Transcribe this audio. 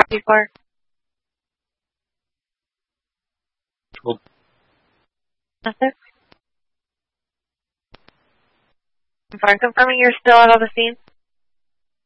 help you for? Well, That's it? I'm sorry, confirming you're still out on the scene?